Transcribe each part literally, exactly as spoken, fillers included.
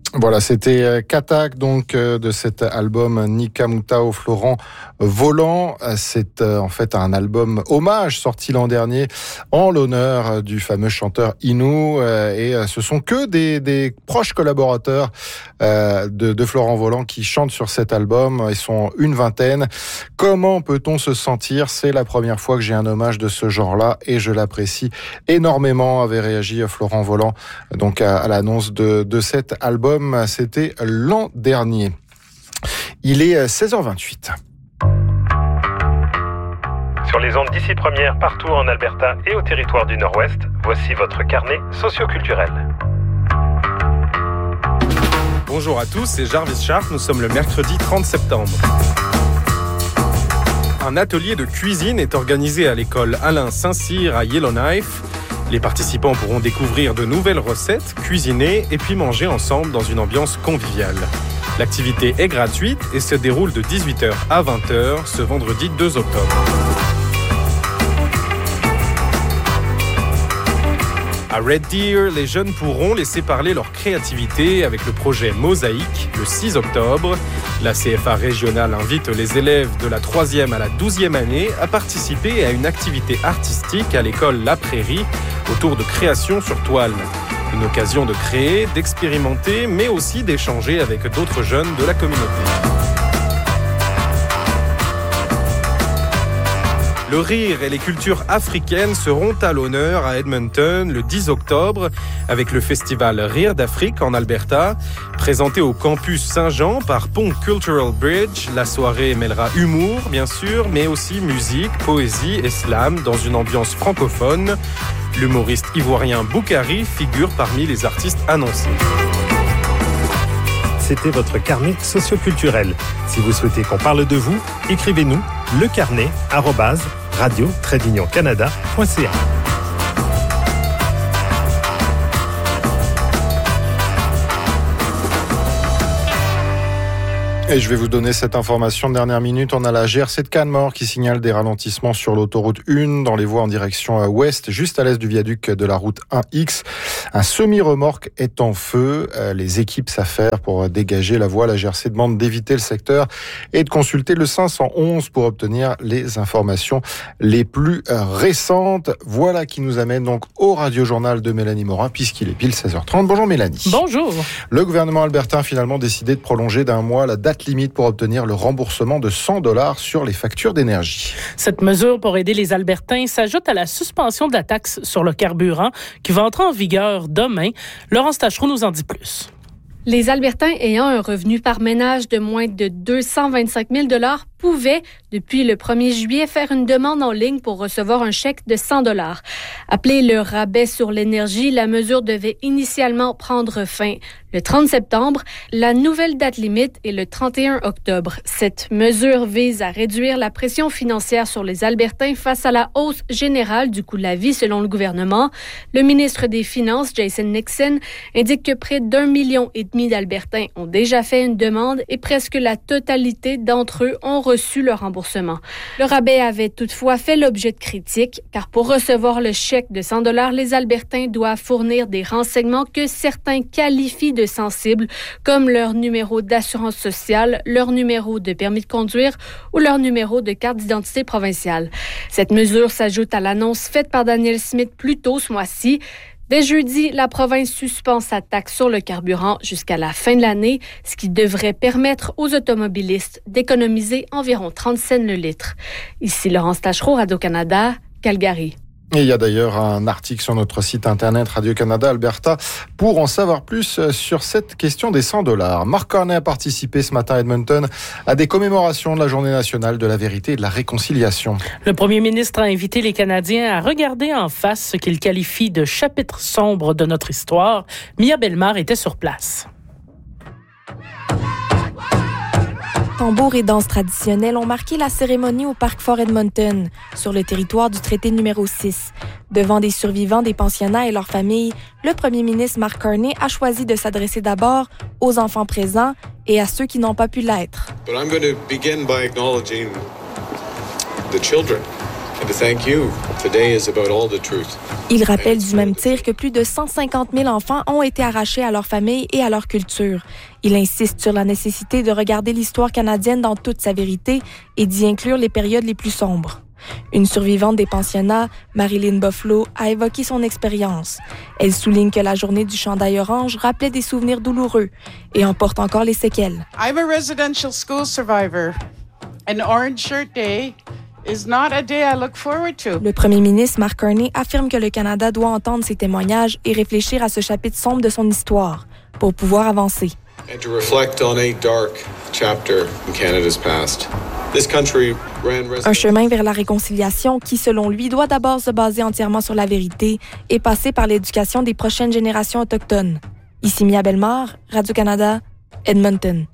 Voilà, c'était Katak, donc, de cet album Nikamutao Florent Volant. C'est en fait un album hommage sorti l'an dernier en l'honneur du fameux chanteur Inou. Et ce sont que des, des proches collaborateurs de, de Florent Volant qui chantent sur cet album. Ils sont une vingtaine. Comment peut-on se sentir ? C'est la première fois que j'ai un hommage de ce genre-là et je l'apprécie énormément, avait réagi Florent Volant donc à, à l'annonce de, de cet album. C'était l'an dernier. Il est seize heures vingt-huit. Sur les ondes d'ici première, partout en Alberta et au territoire du Nord-Ouest, voici votre carnet socioculturel. Bonjour à tous, c'est Jarvis Sharp, nous sommes le mercredi trente septembre. Un atelier de cuisine est organisé à l'école Alain Saint-Cyr à Yellowknife. Les participants pourront découvrir de nouvelles recettes, cuisiner et puis manger ensemble dans une ambiance conviviale. L'activité est gratuite et se déroule de dix-huit heures à vingt heures ce vendredi deux octobre. À Red Deer, les jeunes pourront laisser parler leur créativité avec le projet Mosaïque le six octobre. La C F A régionale invite les élèves de la troisième à la douzième année à participer à une activité artistique à l'école La Prairie autour de création sur toile. Une occasion de créer, d'expérimenter, mais aussi d'échanger avec d'autres jeunes de la communauté. Le rire et les cultures africaines seront à l'honneur à Edmonton le dix octobre avec le festival Rire d'Afrique en Alberta. Présenté au campus Saint-Jean par Pont Cultural Bridge, la soirée mêlera humour bien sûr, mais aussi musique, poésie et slam dans une ambiance francophone. L'humoriste ivoirien Boukari figure parmi les artistes annoncés. C'était votre carnet socioculturel. Si vous souhaitez qu'on parle de vous, écrivez-nous lecarnet arobase radio tiret union canada point c a. Et je vais vous donner cette information de dernière minute. On a la G R C de Canmore qui signale des ralentissements sur l'autoroute un dans les voies en direction ouest, juste à l'est du viaduc de la route un X. Un semi-remorque est en feu. Les équipes s'affairent pour dégager la voie. La G R C demande d'éviter le secteur et de consulter le cinq cent onze pour obtenir les informations les plus récentes. Voilà qui nous amène donc au radiojournal de Mélanie Morin, puisqu'il est pile seize heures trente. Bonjour Mélanie. Bonjour. Le gouvernement albertain a finalement décidé de prolonger d'un mois la date limite pour obtenir le remboursement de cent dollars sur les factures d'énergie. Cette mesure pour aider les Albertains s'ajoute à la suspension de la taxe sur le carburant qui va entrer en vigueur demain. Laurence Tachereau nous en dit plus. Les Albertains ayant un revenu par ménage de moins de deux cent vingt-cinq mille dollars pouvaient, depuis le premier juillet, faire une demande en ligne pour recevoir un chèque de cent dollars. Appelé le rabais sur l'énergie, la mesure devait initialement prendre fin le trente septembre. La nouvelle date limite est le trente et un octobre. Cette mesure vise à réduire la pression financière sur les Albertains face à la hausse générale du coût de la vie selon le gouvernement. Le ministre des Finances, Jason Nixon, indique que près d'un million et demi d'Albertains ont déjà fait une demande et presque la totalité d'entre eux ont reçu le remboursement. Le rabais avait toutefois fait l'objet de critiques, car pour recevoir le chèque de cent dollars, les Albertains doivent fournir des renseignements que certains qualifient de sensibles, comme leur numéro d'assurance sociale, leur numéro de permis de conduire ou leur numéro de carte d'identité provinciale. Cette mesure s'ajoute à l'annonce faite par Daniel Smith plus tôt ce mois-ci. Dès jeudi, la province suspend sa taxe sur le carburant jusqu'à la fin de l'année, ce qui devrait permettre aux automobilistes d'économiser environ trente cents le litre. Ici Laurence Tachereau, Radio-Canada, Calgary. Et il y a d'ailleurs un article sur notre site internet Radio-Canada Alberta pour en savoir plus sur cette question des cent dollars. Mark Carney a participé ce matin à Edmonton à des commémorations de la Journée nationale de la vérité et de la réconciliation. Le premier ministre a invité les Canadiens à regarder en face ce qu'il qualifie de chapitre sombre de notre histoire. Mia Bellemare était sur place. Tambours et danses traditionnelles ont marqué la cérémonie au Parc Fort Edmonton, sur le territoire du traité numéro six. Devant des survivants des pensionnats et leurs familles, le premier ministre Mark Carney a choisi de s'adresser d'abord aux enfants présents et à ceux qui n'ont pas pu l'être. But I'm going to begin by acknowledging the children and to thank you Il rappelle du même tir que plus de cent cinquante mille enfants ont été arrachés à leur famille et à leur culture. Il insiste sur la nécessité de regarder l'histoire canadienne dans toute sa vérité et d'y inclure les périodes les plus sombres. Une survivante des pensionnats, Marilyn Buffalo, a évoqué son expérience. Elle souligne que la journée du chandail orange rappelait des souvenirs douloureux et en porte encore les séquelles. I'm a residential school survivor. An orange shirt day is not a day I look forward to. Le premier ministre Mark Carney affirme que le Canada doit entendre ces témoignages et réfléchir à ce chapitre sombre de son histoire pour pouvoir avancer. And to reflect on a dark chapter in Canada's past. This country ran Un chemin vers la réconciliation qui, selon lui, doit d'abord se baser entièrement sur la vérité et passer par l'éducation des prochaines générations autochtones. Ici Mia Bellemare, Radio-Canada, Edmonton.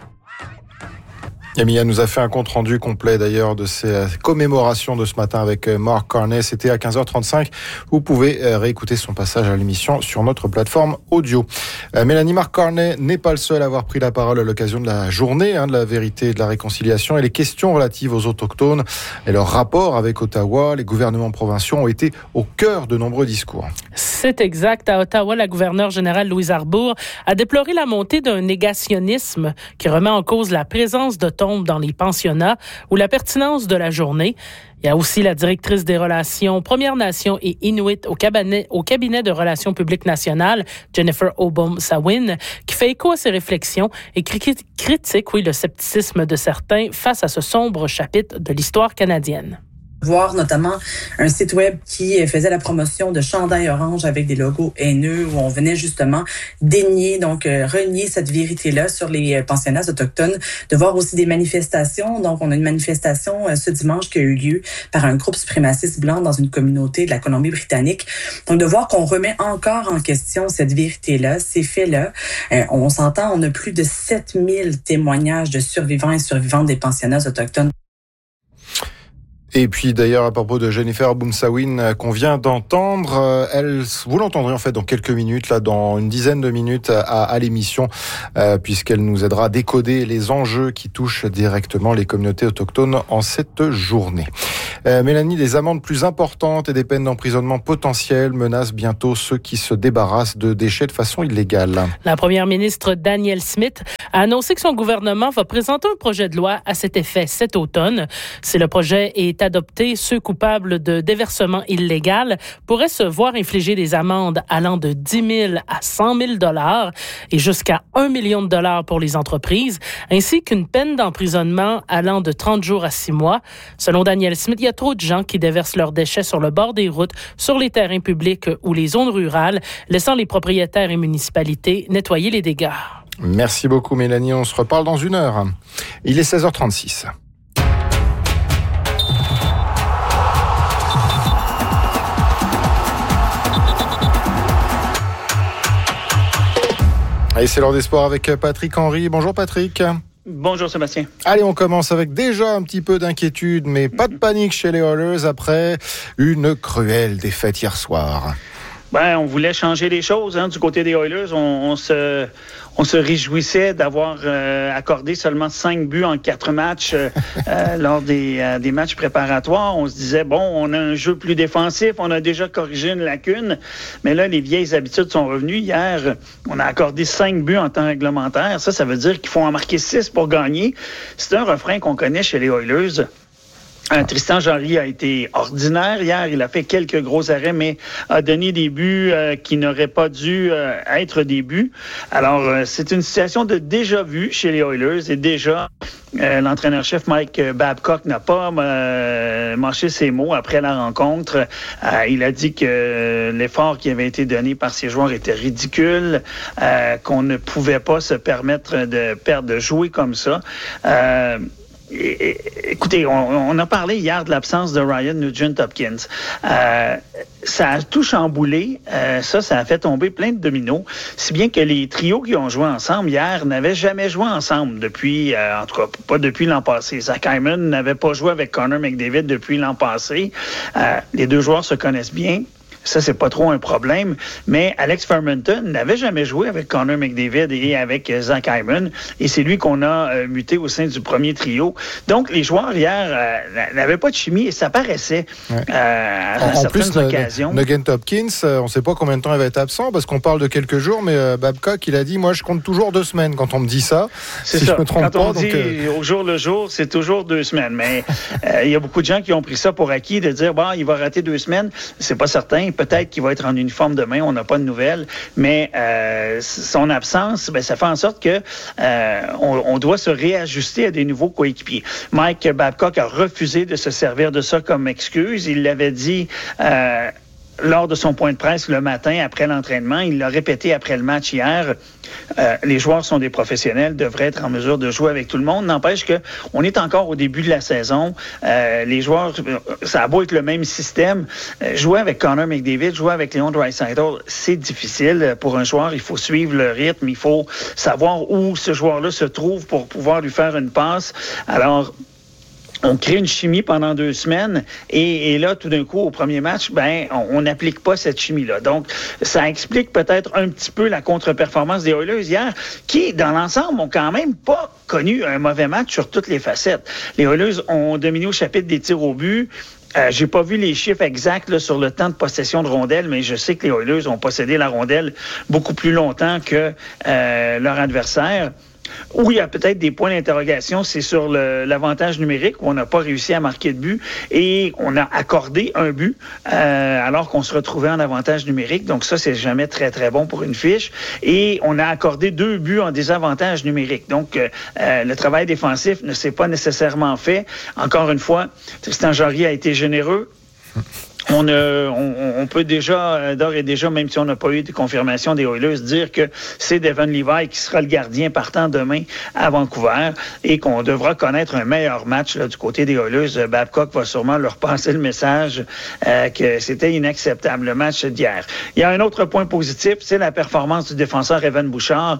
Mia nous a fait un compte-rendu complet d'ailleurs de ces commémorations de ce matin avec Mark Carney. C'était à quinze heures trente-cinq. Vous pouvez réécouter son passage à l'émission sur notre plateforme audio. Mélanie, Mark Carney n'est pas le seul à avoir pris la parole à l'occasion de la journée hein, de la vérité et de la réconciliation. Et les questions relatives aux autochtones et leur rapport avec Ottawa, les gouvernements provinciaux ont été au cœur de nombreux discours. C'est exact. À Ottawa, la gouverneure générale Louise Arbour a déploré la montée d'un négationnisme qui remet en cause la présence de dans les pensionnats ou la pertinence de la journée. Il y a aussi la directrice des relations Premières Nations et Inuit au cabinet, au cabinet de relations publiques nationales, Jennifer Obom-Sawin, qui fait écho à ces réflexions et critique oui, le scepticisme de certains face à ce sombre chapitre de l'histoire canadienne. Voir notamment un site web qui faisait la promotion de chandail orange avec des logos haineux où on venait justement dénier, donc euh, renier cette vérité-là sur les pensionnats autochtones. De voir aussi des manifestations. Donc, on a une manifestation euh, ce dimanche qui a eu lieu par un groupe suprémaciste blanc dans une communauté de la Colombie-Britannique. Donc, de voir qu'on remet encore en question cette vérité-là, ces faits-là. Euh, on s'entend, on a plus de sept mille témoignages de survivants et survivantes des pensionnats autochtones. Et puis d'ailleurs, à propos de Jennifer Obom-Sawin qu'on vient d'entendre, elle, vous l'entendrez en fait dans quelques minutes, là, dans une dizaine de minutes à, à l'émission, euh, puisqu'elle nous aidera à décoder les enjeux qui touchent directement les communautés autochtones en cette journée. Euh, Mélanie, des amendes plus importantes et des peines d'emprisonnement potentielles menacent bientôt ceux qui se débarrassent de déchets de façon illégale. La première ministre Danielle Smith a annoncé que son gouvernement va présenter un projet de loi à cet effet cet automne. Si le projet est adopté, ceux coupables de déversement illégal pourraient se voir infliger des amendes allant de dix mille à cent mille dollars et jusqu'à un million de dollars pour les entreprises, ainsi qu'une peine d'emprisonnement allant de trente jours à six mois. Selon Danielle Smith, il y a trop de gens qui déversent leurs déchets sur le bord des routes, sur les terrains publics ou les zones rurales, laissant les propriétaires et municipalités nettoyer les dégâts. Merci beaucoup Mélanie, on se reparle dans une heure. Il est seize heures trente-six. Et c'est l'heure des sports avec Patrick Henry. Bonjour Patrick. Bonjour Sébastien. Allez, on commence avec déjà un petit peu d'inquiétude, mais pas de panique chez les Oilers après une cruelle défaite hier soir. Ben, on voulait changer les choses hein, du côté des Oilers. On, on se, on se réjouissait d'avoir euh, accordé seulement cinq buts en quatre matchs euh, euh, lors des, euh, des matchs préparatoires. On se disait, bon, on a un jeu plus défensif, on a déjà corrigé une lacune. Mais là, les vieilles habitudes sont revenues. Hier, on a accordé cinq buts en temps réglementaire. Ça, ça veut dire qu'il faut en marquer six pour gagner. C'est un refrain qu'on connaît chez les Oilers. Euh, Tristan Jarry a été ordinaire hier. Il a fait quelques gros arrêts, mais a donné des buts euh, qui n'auraient pas dû euh, être des buts. Alors, euh, c'est une situation de déjà-vu chez les Oilers. Et déjà, euh, l'entraîneur-chef Mike Babcock n'a pas euh, mâché ses mots après la rencontre. Euh, il a dit que l'effort qui avait été donné par ses joueurs était ridicule, euh, qu'on ne pouvait pas se permettre de perdre, de jouer comme ça. Euh, Écoutez, on, on a parlé hier de l'absence de Ryan Nugent-Hopkins. Euh, ça a tout chamboulé. Euh, ça, ça a fait tomber plein de dominos. Si bien que les trios qui ont joué ensemble hier n'avaient jamais joué ensemble depuis, euh, en tout cas, pas depuis l'an passé. Zach Hyman n'avait pas joué avec Connor McDavid depuis l'an passé. Euh, les deux joueurs se connaissent bien. Ça, c'est pas trop un problème. Mais Alex Fermenton n'avait jamais joué avec Connor McDavid et avec Zach Hyman. Et c'est lui qu'on a euh, muté au sein du premier trio. Donc, les joueurs hier euh, n'avaient pas de chimie et ça paraissait ouais. euh, à en, certaines en plus, occasions. Nugent Hopkins, euh, on ne sait pas combien de temps il va être absent parce qu'on parle de quelques jours, mais euh, Babcock, il a dit, moi, je compte toujours deux semaines quand on me dit ça. C'est si ça. Je me trompe quand pas, on donc, dit euh... au jour le jour, c'est toujours deux semaines. Mais il euh, y a beaucoup de gens qui ont pris ça pour acquis de dire, bon, il va rater deux semaines. C'est pas certain. Peut-être qu'il va être en uniforme demain. On n'a pas de nouvelles. Mais euh, son absence, ben, ça fait en sorte que euh, on, on doit se réajuster à des nouveaux coéquipiers. Mike Babcock a refusé de se servir de ça comme excuse. Il l'avait dit euh, lors de son point de presse le matin après l'entraînement. Il l'a répété après le match hier. Euh, les joueurs sont des professionnels, devraient être en mesure de jouer avec tout le monde. N'empêche qu'on est encore au début de la saison. Euh, les joueurs, ça a beau être le même système. Euh, jouer avec Connor McDavid, jouer avec Leon Draisaitl, c'est difficile. Pour un joueur, il faut suivre le rythme. Il faut savoir où ce joueur-là se trouve pour pouvoir lui faire une passe. Alors, on crée une chimie pendant deux semaines et, et là, tout d'un coup, au premier match, ben, on n'applique pas cette chimie-là. Donc, ça explique peut-être un petit peu la contre-performance des Oilers hier, qui, dans l'ensemble, ont quand même pas connu un mauvais match sur toutes les facettes. Les Oilers ont dominé au chapitre des tirs au but. Euh, j'ai pas vu les chiffres exacts là, sur le temps de possession de rondelles, mais je sais que les Oilers ont possédé la rondelle beaucoup plus longtemps que euh, leur adversaire. Où il y a peut-être des points d'interrogation, c'est sur le, l'avantage numérique où on n'a pas réussi à marquer de but et on a accordé un but euh, alors qu'on se retrouvait en avantage numérique. Donc ça, c'est jamais très, très bon pour une fiche. Et on a accordé deux buts en désavantage numérique. Donc, euh, le travail défensif ne s'est pas nécessairement fait. Encore une fois, Tristan Jarry a été généreux. On, euh, on, on peut déjà, d'ores et déjà, même si on n'a pas eu de confirmation des Oilers, dire que c'est Devon Levi qui sera le gardien partant demain à Vancouver et qu'on devra connaître un meilleur match là, du côté des Oilers. Babcock va sûrement leur passer le message euh, que c'était inacceptable, le match d'hier. Il y a un autre point positif, c'est la performance du défenseur Evan Bouchard.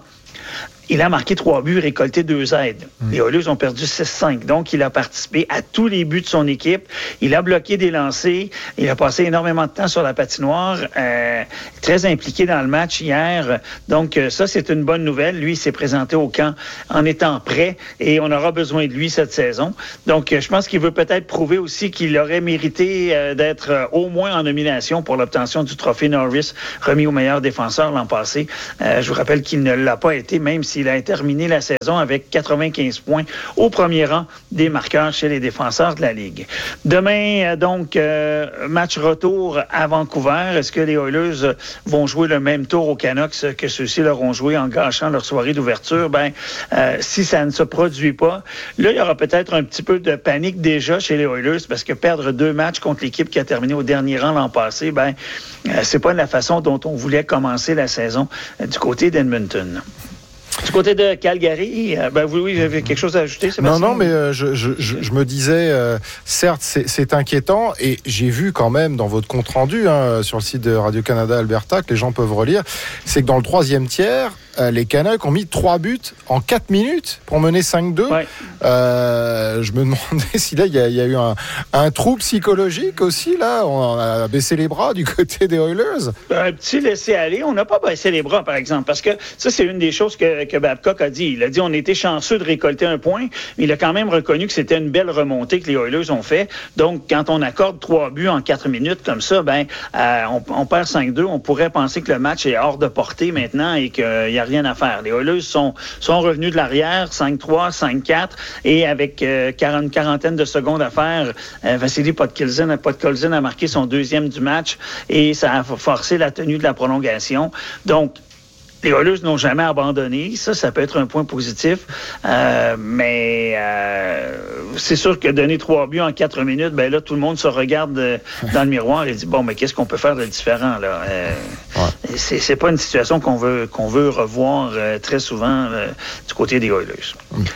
Il a marqué trois buts, récolté deux aides. Mmh. Les Oilers ont perdu six cinq. Donc, il a participé à tous les buts de son équipe. Il a bloqué des lancers. Il a passé énormément de temps sur la patinoire. Euh, très impliqué dans le match hier. Donc, ça, c'est une bonne nouvelle. Lui, il s'est présenté au camp en étant prêt et on aura besoin de lui cette saison. Donc, je pense qu'il veut peut-être prouver aussi qu'il aurait mérité euh, d'être euh, au moins en nomination pour l'obtention du trophée Norris remis au meilleur défenseur l'an passé. Euh, je vous rappelle qu'il ne l'a pas été, même si il a terminé la saison avec quatre-vingt-quinze points au premier rang des marqueurs chez les défenseurs de la Ligue. Demain, donc, euh, match retour à Vancouver. Est-ce que les Oilers vont jouer le même tour aux Canucks que ceux-ci leur ont joué en gâchant leur soirée d'ouverture? Ben, euh, si ça ne se produit pas, là, il y aura peut-être un petit peu de panique déjà chez les Oilers parce que perdre deux matchs contre l'équipe qui a terminé au dernier rang l'an passé, ben, euh, c'est pas la façon dont on voulait commencer la saison euh, du côté d'Edmonton. Du côté de Calgary, euh, ben oui, vous avez quelque chose à ajouter, Sébastien? Non, non, mais euh, je, je, je, je me disais, euh, certes, c'est, c'est inquiétant, et j'ai vu quand même dans votre compte-rendu hein, sur le site de Radio-Canada Alberta, que les gens peuvent relire, c'est que dans le troisième tiers, euh, les Canucks ont mis trois buts en quatre minutes pour mener cinq deux. Ouais. Euh, je me demandais si là, il y, y a eu un, un trou psychologique aussi, là, on a baissé les bras du côté des Oilers. Un petit laisser-aller, on n'a pas baissé les bras, par exemple, parce que ça, c'est une des choses que que Babcock a dit. Il a dit on était chanceux de récolter un point, mais il a quand même reconnu que c'était une belle remontée que les Oilers ont fait. Donc, quand on accorde trois buts en quatre minutes comme ça, ben euh, on, on perd cinq deux. On pourrait penser que le match est hors de portée maintenant et qu'il n'y a rien à faire. Les Oilers sont, sont revenus de l'arrière, cinq trois, cinq quatre, et avec euh, quarante, quarantaine de secondes à faire, euh, Vassili Podkolzin, Podkolzin a marqué son deuxième du match et ça a forcé la tenue de la prolongation. Donc, les Oilers n'ont jamais abandonné. Ça, ça peut être un point positif. Euh, mais euh, c'est sûr que donner trois buts en quatre minutes, ben là, tout le monde se regarde euh, dans le miroir et dit, bon, mais qu'est-ce qu'on peut faire de différent, là? Euh, ouais. c'est, c'est pas une situation qu'on veut, qu'on veut revoir euh, très souvent euh, du côté des Oilers. Mmh.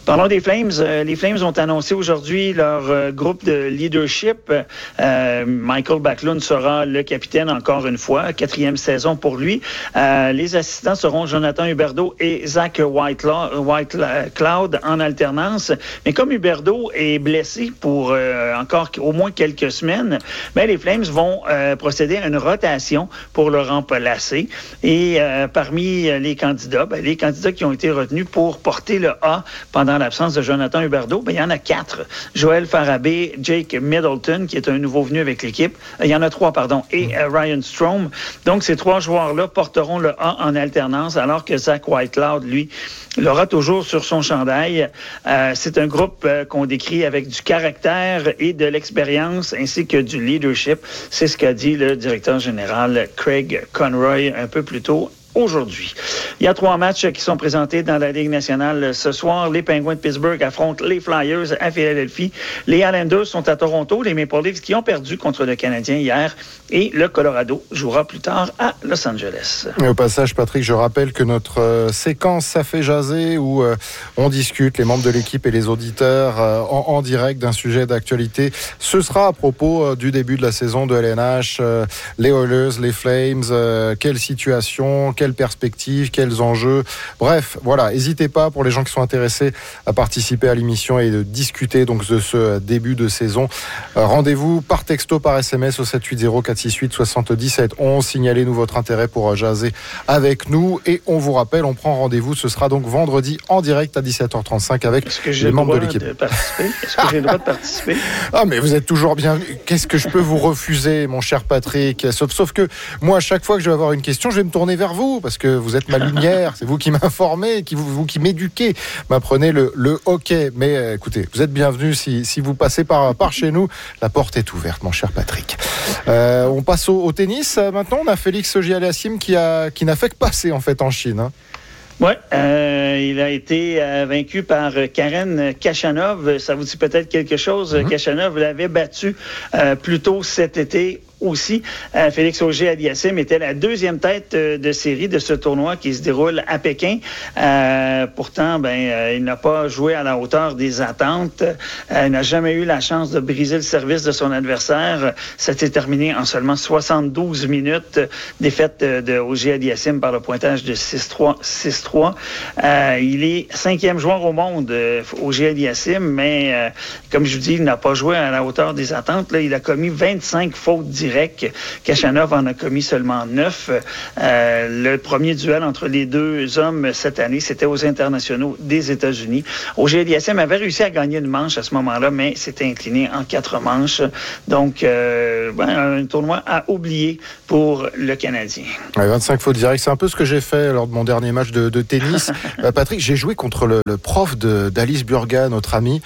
Parlons des Flames. Euh, les Flames ont annoncé aujourd'hui leur euh, groupe de leadership. Euh, Michael Backlund sera le capitaine encore une fois, quatrième saison pour lui. Euh, les assistants seront Jonathan Huberdeau et Zach Whitelaw, Whitecloud en alternance. Mais comme Huberdeau est blessé pour euh, encore au moins quelques semaines, ben, les Flames vont euh, procéder à une rotation pour le remplacer. Et euh, parmi les candidats, ben, les candidats qui ont été retenus pour porter le A pendant l'absence de Jonathan Huberdeau, ben, il y en a quatre. Joël Farabee, Jake Middleton, qui est un nouveau venu avec l'équipe. Il y en a trois, pardon, et euh, Ryan Strome. Donc, ces trois joueurs-là porteront le A en alternance, alors que Zach Whitecloud, lui, l'aura toujours sur son chandail. Euh, c'est un groupe euh, qu'on décrit avec du caractère et de l'expérience, ainsi que du leadership. C'est ce qu'a dit le directeur général Craig Conroy un peu plus tôt aujourd'hui. Il y a trois matchs qui sont présentés dans la Ligue nationale ce soir. Les Penguins de Pittsburgh affrontent les Flyers à Philadelphie. Les Islanders sont à Toronto. Les Maple Leafs qui ont perdu contre le Canadien hier. Et le Colorado jouera plus tard à Los Angeles. Et au passage, Patrick, je rappelle que notre euh, séquence Ça fait jaser, où euh, on discute, les membres de l'équipe et les auditeurs, euh, en, en direct d'un sujet d'actualité, ce sera à propos euh, du début de la saison de L N H, euh, les Oilers, les Flames, euh, quelle situation, quelle perspective, quels enjeux. Bref, voilà, n'hésitez pas pour les gens qui sont intéressés à participer à l'émission et de discuter donc de ce début de saison. Euh, rendez-vous par texto, par S M S au sept huit zéro quatre six huit soixante-dix-sept onze. Signalez-nous votre intérêt pour jaser avec nous et on vous rappelle, on prend rendez-vous. Ce sera donc vendredi en direct à dix-sept heures trente-cinq avec les membres de l'équipe. Est-ce que j'ai le droit de participer? Ah, mais vous êtes toujours bienvenu. Qu'est-ce que je peux vous refuser, mon cher Patrick? Sauf, sauf que moi, à chaque fois que je vais avoir une question, je vais me tourner vers vous parce que vous êtes ma lumière. C'est vous qui m'informez, qui vous, vous qui m'éduquez, m'apprenez le, le hockey. Mais euh, écoutez, vous êtes bienvenus si, si vous passez par, par chez nous. La porte est ouverte, mon cher Patrick. Euh, on passe au, au tennis. Maintenant, on a Félix Auger-Aliassime qui, a, qui n'a fait que passer en fait en Chine. Hein. Oui, euh, il a été euh, vaincu par Karen Khachanov. Ça vous dit peut-être quelque chose. Mm-hmm. Khachanov l'avait battu euh, plus tôt cet été aussi. Euh, Félix Auger-Aliassime était la deuxième tête euh, de série de ce tournoi qui se déroule à Pékin. Euh, pourtant, ben, euh, il n'a pas joué à la hauteur des attentes. Euh, il n'a jamais eu la chance de briser le service de son adversaire. Ça s'est terminé en seulement soixante-douze minutes. Défaite de, de Auger-Aliassime par le pointage de six trois, six trois. Euh, il est cinquième joueur au monde, euh, Auger-Aliassime, mais euh, comme je vous dis, il n'a pas joué à la hauteur des attentes. Là, il a commis vingt-cinq fautes directes. Khachanov en a commis seulement neuf. Euh, le premier duel entre les deux hommes cette année, c'était aux internationaux des États-Unis. Auger-Aliassime avait réussi à gagner une manche à ce moment-là, mais s'était incliné en quatre manches. Donc, euh, ben, un tournoi à oublier pour le Canadien. Ouais, vingt-cinq fautes directes, c'est un peu ce que j'ai fait lors de mon dernier match de, de tennis. euh, Patrick, j'ai joué contre le, le prof de, d'Alice Burga, notre ami,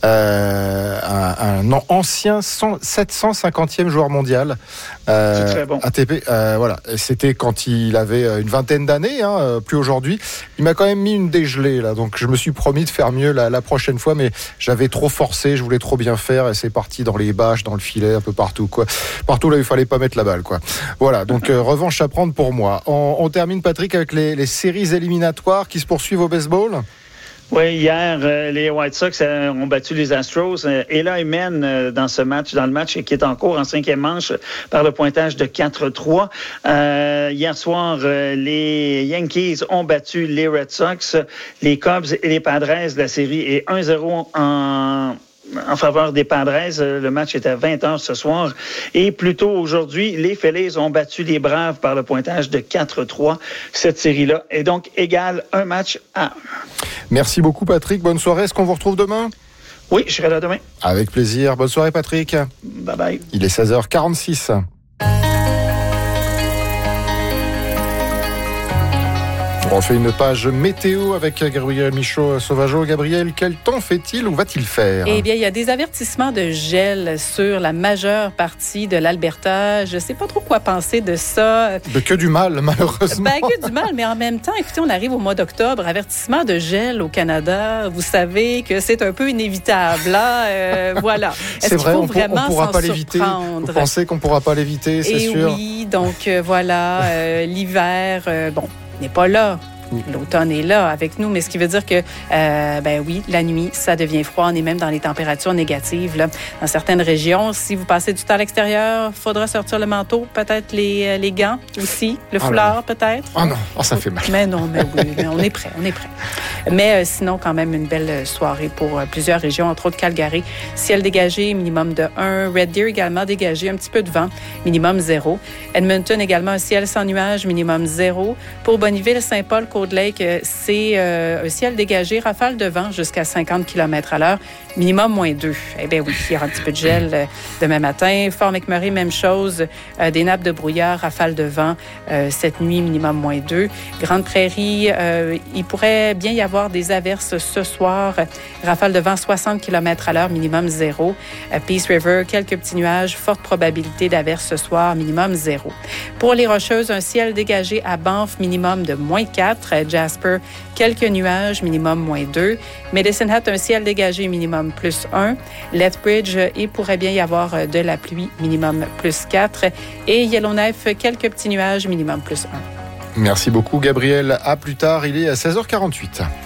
euh, un, un ancien sept cent cinquantième joueur mondial. Euh, c'est très bon. A T P, euh, voilà. C'était quand il avait une vingtaine d'années, hein, plus aujourd'hui. Il m'a quand même mis une dégelée là, donc je me suis promis de faire mieux la, la prochaine fois, mais j'avais trop forcé, je voulais trop bien faire et c'est parti dans les bâches, dans le filet, un peu partout, quoi. Partout là, il fallait pas mettre la balle, quoi. Voilà. Donc euh, revanche à prendre pour moi. On, on termine, Patrick, avec les, les séries éliminatoires qui se poursuivent au baseball. Oui, hier, euh, les White Sox euh, ont battu les Astros. Euh, et là, ils mènent euh, dans ce match, dans le match qui est en cours en cinquième manche par le pointage de quatre trois. Euh, hier soir, euh, les Yankees ont battu les Red Sox. Les Cubs et les Padres, la série est un zéro en... en faveur des Padres. Le match est à vingt heures ce soir. Et plus tôt aujourd'hui, les Phillies ont battu les Braves par le pointage de quatre trois. Cette série-là est donc égale un match à un. Merci beaucoup, Patrick. Bonne soirée. Est-ce qu'on vous retrouve demain? Oui, je serai là demain. Avec plaisir. Bonne soirée, Patrick. Bye bye. Il est seize heures quarante-six. On fait une page météo avec Gabriel Michaud-Sauvageau. Gabriel, quel temps fait-il ou va-t-il faire? Eh bien, il y a des avertissements de gel sur la majeure partie de l'Alberta. Je ne sais pas trop quoi penser de ça. De que du mal, malheureusement. Ben, que du mal, mais en même temps, écoutez, on arrive au mois d'octobre. Avertissement de gel au Canada. Vous savez que c'est un peu inévitable. Là, euh, voilà. Est-ce c'est vrai, qu'il faut on vraiment ne pourra s'en pas l'éviter. Vous pensez qu'on ne pourra pas l'éviter, c'est Et sûr? Oui, donc euh, voilà, euh, l'hiver, euh, bon, n'est pas là L'automne est là avec nous, mais ce qui veut dire que, euh, ben oui, la nuit, ça devient froid. On est même dans les températures négatives là. Dans certaines régions. Si vous passez du temps à l'extérieur, il faudra sortir le manteau, peut-être les, les gants aussi, le oh foulard peut-être. Oh non, oh, ça fait mal. Mais non, mais oui, mais on est prêt, on est prêt. Mais euh, sinon, quand même, une belle soirée pour euh, plusieurs régions, entre autres Calgary. Ciel dégagé, minimum de un. Red Deer également dégagé, un petit peu de vent, minimum zéro. Edmonton également un ciel sans nuages, minimum zéro. Pour Bonneville, Saint-Paul, Cold Lake, c'est euh, un ciel dégagé, rafale de vent jusqu'à cinquante kilomètres à l'heure, minimum moins deux. Eh bien oui, il y aura un petit peu de gel euh, demain matin. Fort McMurray, même chose, euh, des nappes de brouillard, rafale de vent, euh, cette nuit, minimum moins deux. Grande Prairie, euh, il pourrait bien y avoir des averses ce soir, rafale de vent soixante kilomètres à l'heure, minimum zéro. Euh, Peace River, quelques petits nuages, forte probabilité d'averse ce soir, minimum zéro. Pour les Rocheuses, un ciel dégagé à Banff, minimum de moins quatre. Jasper, quelques nuages, minimum moins deux. Medicine Hat, un ciel dégagé, minimum plus un. Lethbridge, il pourrait bien y avoir de la pluie, minimum plus quatre. Et Yellowknife, quelques petits nuages, minimum plus un. Merci beaucoup, Gabriel. À plus tard, il est à seize heures quarante-huit.